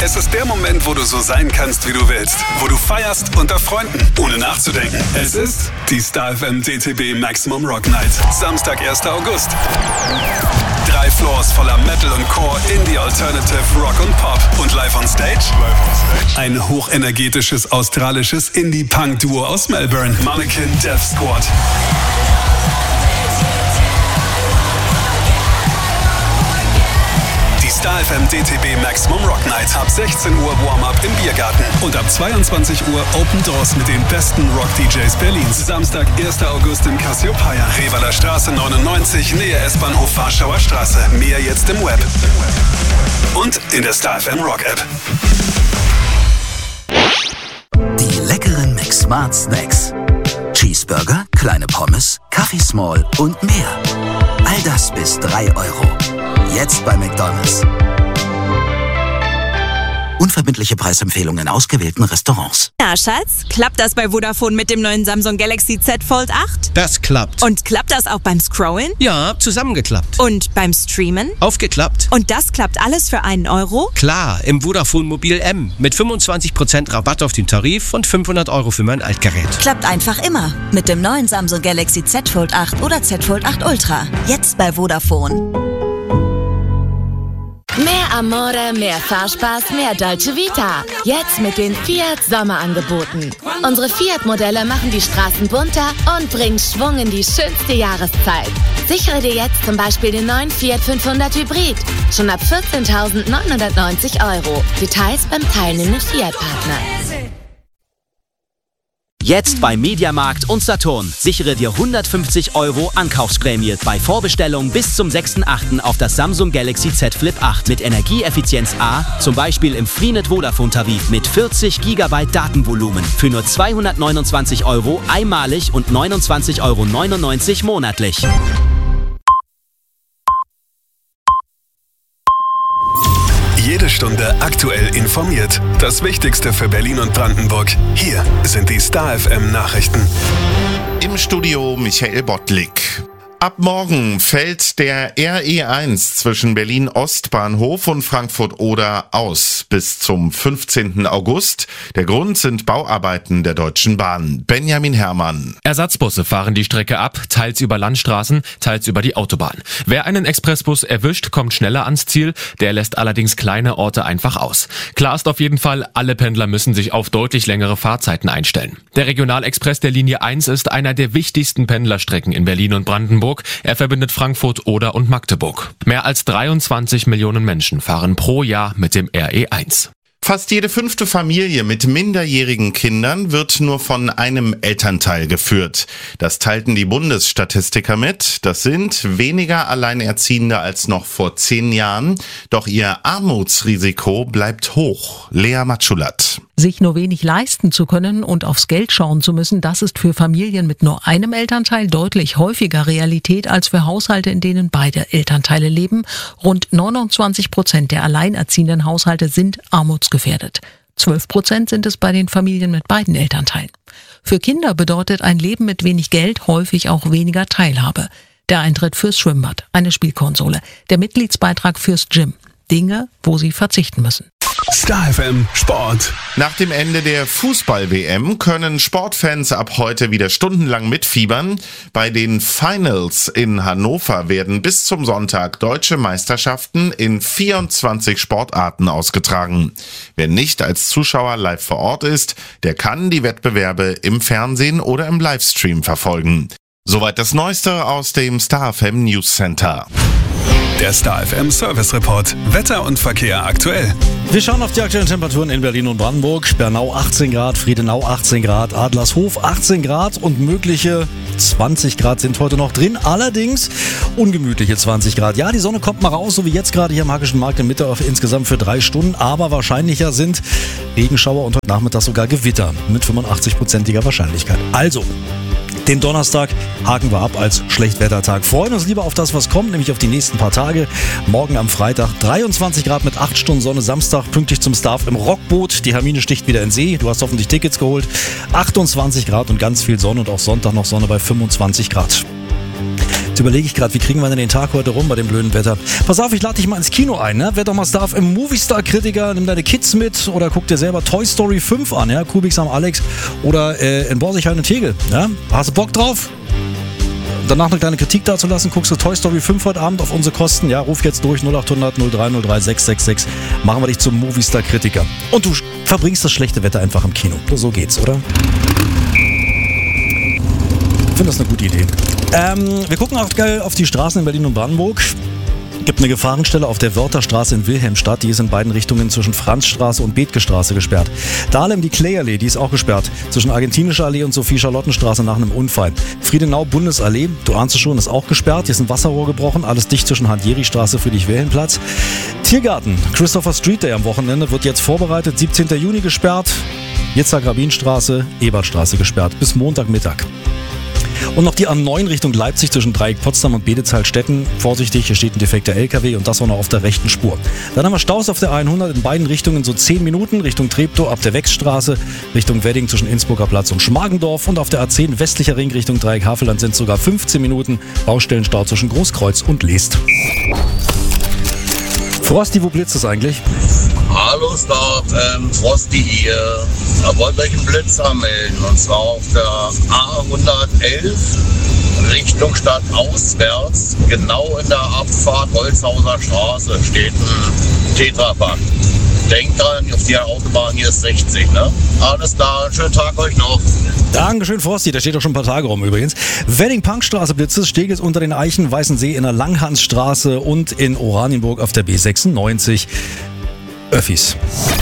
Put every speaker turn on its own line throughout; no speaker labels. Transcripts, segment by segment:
Es ist der Moment, wo du so sein kannst, wie du willst. Wo du feierst unter Freunden, ohne nachzudenken. Es ist die Star FM DTB Maximum Rock Night. Samstag, 1. August. 3 Floors voller Metal und Core, Indie, Alternative, Rock und Pop. Und live on stage? Ein hochenergetisches australisches Indie-Punk-Duo aus Melbourne. Mannequin Death Squad. Die Star FM DTB Maximum Rock Night. Ab 16 Uhr Warm-Up im Biergarten. Und ab 22 Uhr Open Doors mit den besten Rock-DJs Berlins. Samstag, 1. August im Cassiopeia. Revaler Straße 99, Nähe S-Bahnhof Warschauer Straße. Mehr jetzt im Web. Und in der Star FM Rock App.
Die leckeren McSmart Snacks. Cheeseburger, kleine Pommes, Kaffee Small und mehr. All das bis 3 €. Jetzt bei McDonald's. Unverbindliche Preisempfehlungen in ausgewählten Restaurants.
Na, Schatz, klappt das bei Vodafone mit dem neuen Samsung Galaxy Z Fold 8?
Das klappt.
Und klappt das auch beim Scrollen?
Ja, zusammengeklappt.
Und beim Streamen?
Aufgeklappt.
Und das klappt alles für 1 €?
Klar, im Vodafone Mobil M. Mit 25% Rabatt auf den Tarif und 500 € für mein Altgerät.
Klappt einfach immer. Mit dem neuen Samsung Galaxy Z Fold 8 oder Z Fold 8 Ultra. Jetzt bei Vodafone.
Mehr Amore, mehr Fahrspaß, mehr Dolce Vita. Jetzt mit den Fiat Sommerangeboten. Unsere Fiat-Modelle machen die Straßen bunter und bringen Schwung in die schönste Jahreszeit. Sichere dir jetzt zum Beispiel den neuen Fiat 500 Hybrid. Schon ab 14.990 €. Details beim teilnehmenden Fiat-Partner.
Jetzt bei Mediamarkt und Saturn. Sichere dir 150 € Ankaufsprämie bei Vorbestellung bis zum 6.8. auf das Samsung Galaxy Z Flip 8 mit Energieeffizienz A, zum Beispiel im Freenet Vodafone Tarif mit 40 GB Datenvolumen für nur 229 € einmalig und 29,99 € monatlich.
Jede Stunde aktuell informiert. Das Wichtigste für Berlin und Brandenburg. Hier sind die Star FM Nachrichten.
Im Studio Michael Bottlik. Ab morgen fällt der RE1 zwischen Berlin-Ostbahnhof und Frankfurt-Oder aus bis zum 15. August. Der Grund sind Bauarbeiten der Deutschen Bahn. Benjamin Herrmann.
Ersatzbusse fahren die Strecke ab, teils über Landstraßen, teils über die Autobahn. Wer einen Expressbus erwischt, kommt schneller ans Ziel. Der lässt allerdings kleine Orte einfach aus. Klar ist auf jeden Fall, alle Pendler müssen sich auf deutlich längere Fahrzeiten einstellen. Der Regionalexpress der Linie 1 ist einer der wichtigsten Pendlerstrecken in Berlin und Brandenburg. Er verbindet Frankfurt, Oder und Magdeburg. Mehr als 23 Millionen Menschen fahren pro Jahr mit dem RE1.
Fast jede 5. Familie mit minderjährigen Kindern wird nur von einem Elternteil geführt. Das teilten die Bundesstatistiker mit. Das sind weniger Alleinerziehende als noch vor 10 Jahren. Doch ihr Armutsrisiko bleibt hoch. Lea Matschulat.
Sich nur wenig leisten zu können und aufs Geld schauen zu müssen, das ist für Familien mit nur einem Elternteil deutlich häufiger Realität als für Haushalte, in denen beide Elternteile leben. Rund 29% der alleinerziehenden Haushalte sind armutsgefährdet. 12% sind es bei den Familien mit beiden Elternteilen. Für Kinder bedeutet ein Leben mit wenig Geld häufig auch weniger Teilhabe. Der Eintritt fürs Schwimmbad, eine Spielkonsole, der Mitgliedsbeitrag fürs Gym. Dinge, wo sie verzichten müssen.
Star FM Sport.
Nach dem Ende der Fußball-WM können Sportfans ab heute wieder stundenlang mitfiebern. Bei den Finals in Hannover werden bis zum Sonntag deutsche Meisterschaften in 24 Sportarten ausgetragen. Wer nicht als Zuschauer live vor Ort ist, der kann die Wettbewerbe im Fernsehen oder im Livestream verfolgen. Soweit das Neueste aus dem Star FM News Center.
Der Star FM Service Report. Wetter und Verkehr aktuell.
Wir schauen auf die aktuellen Temperaturen in Berlin und Brandenburg. Bernau 18 Grad, Friedenau 18 Grad, Adlershof 18 Grad und mögliche 20 Grad sind heute noch drin. Allerdings ungemütliche 20 Grad. Ja, die Sonne kommt mal raus, so wie jetzt gerade hier am Hackischen Markt in Mitte insgesamt für 3 Stunden. Aber wahrscheinlicher sind Regenschauer und heute Nachmittag sogar Gewitter mit 85%iger Wahrscheinlichkeit. Also, den Donnerstag haken wir ab als Schlechtwettertag. Freuen uns lieber auf das, was kommt, nämlich auf die nächsten paar Tage. Morgen am Freitag 23 Grad mit 8 Stunden Sonne. Samstag pünktlich zum Start im Rockboot. Die Hermine sticht wieder in See. Du hast hoffentlich Tickets geholt. 28 Grad und ganz viel Sonne und auch Sonntag noch Sonne bei 25 Grad. Jetzt überlege ich gerade, wie kriegen wir denn den Tag heute rum bei dem blöden Wetter? Pass auf, ich lade dich mal ins Kino ein, ne? Werd doch mal Star im Movie-Star-Kritiker, nimm deine Kids mit oder guck dir selber Toy Story 5 an, ja? Kubik am Alex oder in Borsigheim und Tegel, ja? Hast du Bock drauf? Danach eine kleine Kritik dazulassen, guckst du Toy Story 5 heute Abend auf unsere Kosten. Ja, ruf jetzt durch 0800 0303 666. Machen wir dich zum Movie-Star-Kritiker. Und du verbringst das schlechte Wetter einfach im Kino. So geht's, oder? Ich finde das eine gute Idee. Wir gucken auf die Straßen in Berlin und Brandenburg. Gibt eine Gefahrenstelle auf der Wörtherstraße in Wilhelmstadt. Die ist in beiden Richtungen zwischen Franzstraße und Bethke-Straße gesperrt. Dahlem die Clay-Allee, die ist auch gesperrt. Zwischen Argentinischer Allee und Sophie-Charlotten-Straße nach einem Unfall. Friedenau-Bundesallee, du ahnst es schon, ist auch gesperrt. Hier ist ein Wasserrohr gebrochen. Alles dicht zwischen Hand-Jeri-Straße, Friedrich-Wilhelm-Platz. Tiergarten, Christopher Street Day am Wochenende, wird jetzt vorbereitet. 17. Juni gesperrt. Yitzhak-Rabin-Straße, Ebertstraße gesperrt. Bis Montagmittag. Und noch die A9 Richtung Leipzig zwischen Dreieck Potsdam und Bedezahl-Stetten. Vorsichtig, hier steht ein defekter LKW und das auch noch auf der rechten Spur. Dann haben wir Staus auf der A100 in beiden Richtungen so 10 Minuten. Richtung Treptow ab der Wechsstraße, Richtung Wedding zwischen Innsbrucker Platz und Schmargendorf. Und auf der A10 westlicher Ring Richtung Dreieck Havelland sind sogar 15 Minuten Baustellenstau zwischen Großkreuz und Leest. Frosty, wo blitzt es eigentlich?
Hallo Star, Frosty hier. Da wollte ich einen Blitz anmelden. Und zwar auf der A111 Richtung Stadt auswärts. Genau in der Abfahrt Holzhauser Straße steht ein Tetrapack. Denkt dran, auf die Autobahn hier ist 60, ne? Alles klar, schönen Tag euch noch.
Dankeschön, Frosty, da steht doch schon ein paar Tage rum übrigens. Wedding-Punkstraße blitzes, Steglitz unter den Eichen, Weißensee in der Langhansstraße und in Oranienburg auf der B96. Öffis.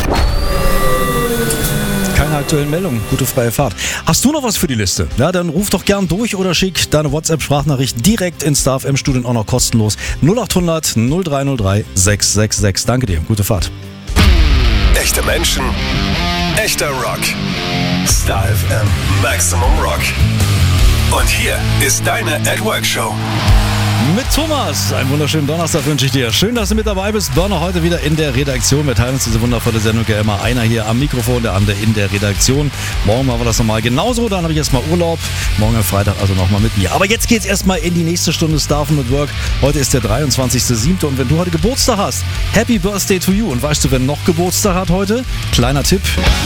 Keine aktuellen Meldungen, gute freie Fahrt. Hast du noch was für die Liste? Ja, dann ruf doch gern durch oder schick deine WhatsApp-Sprachnachricht direkt ins Star FM-Studio auch noch kostenlos. 0800 0303 666. Danke dir, gute Fahrt.
Echte Menschen, echter Rock. Star FM Maximum Rock. Und hier ist deine @Work-Show.
Mit Thomas. Einen wunderschönen Donnerstag wünsche ich dir. Schön, dass du mit dabei bist. Burner heute wieder in der Redaktion. Wir teilen uns diese wundervolle Sendung ja immer. Einer hier am Mikrofon, der andere in der Redaktion. Morgen machen wir das nochmal genauso. Dann habe ich erstmal Urlaub. Morgen am Freitag also nochmal mit mir. Aber jetzt geht's erstmal in die nächste Stunde Star FM at Work. Heute ist der 23.07. Und wenn du heute Geburtstag hast, Happy Birthday to you. Und weißt du, wer noch Geburtstag hat heute? Kleiner Tipp.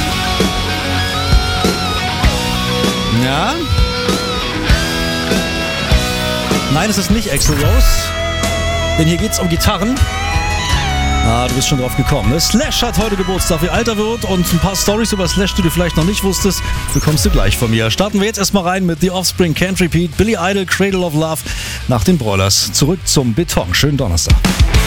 Ja? Nein, es ist nicht Axl Rose, denn hier geht's um Gitarren. Du bist schon drauf gekommen. Ne? Slash hat heute Geburtstag, wie alt er wird und ein paar Storys über Slash, die du vielleicht noch nicht wusstest, bekommst du gleich von mir. Starten wir jetzt erstmal rein mit The Offspring, Can't Repeat, Billy Idol, Cradle of Love nach den Broilers. Zurück zum Beton. Schönen Donnerstag.